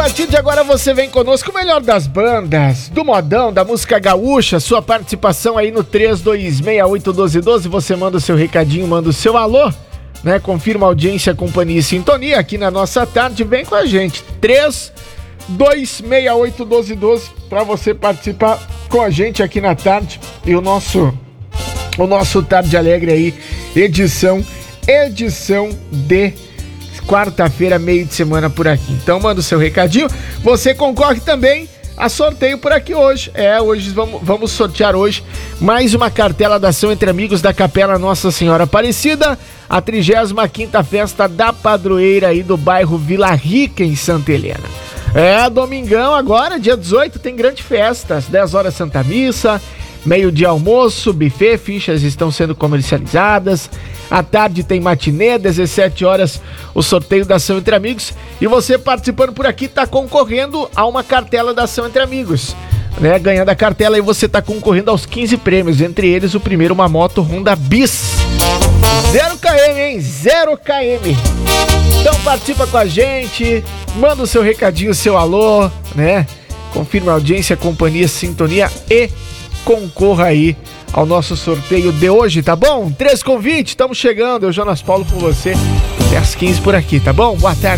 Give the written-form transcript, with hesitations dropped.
partir de agora você vem conosco, o melhor das bandas, do modão, da música gaúcha, sua participação aí no 32681212, você manda o seu recadinho, manda o seu alô, né? Confirma a audiência, companhia e sintonia aqui na nossa tarde, vem com a gente, 32681212, pra você participar com a gente aqui na tarde e o nosso Tarde Alegre aí, edição de quarta-feira, meio de semana por aqui. Então manda o seu recadinho. Você concorre também a sorteio por aqui hoje. Hoje vamos sortear hoje mais uma cartela da Ação Entre Amigos da Capela Nossa Senhora Aparecida, a 35ª festa da padroeira aí do bairro Vila Rica, em Santa Helena. Domingão agora, dia 18, tem grande festa, às 10 horas Santa Missa, meio-dia almoço, buffet, fichas estão sendo comercializadas. À tarde tem matinê, 17 horas o sorteio da Ação Entre Amigos. E você participando por aqui tá concorrendo a uma cartela da Ação Entre Amigos, né? Ganhando a cartela e você tá concorrendo aos 15 prêmios. Entre eles, o primeiro, uma moto Honda Bis. 0 km, hein? 0 km. Então participa com a gente, manda o seu recadinho, o seu alô, né? Confirma a audiência, companhia, sintonia e concorra aí ao nosso sorteio de hoje, tá bom? 3 convites, estamos chegando. Eu, Jonas Paulo, com você até às 15 por aqui, tá bom? Boa tarde.